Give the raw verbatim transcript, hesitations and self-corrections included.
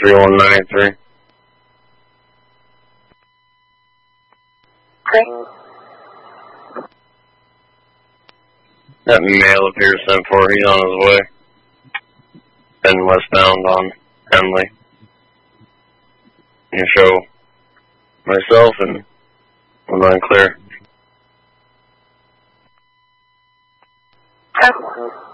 three one nine three. Okay. That male appears ten four. He's on his way. Heading westbound on Henley. You show myself and we're going clear. Okay.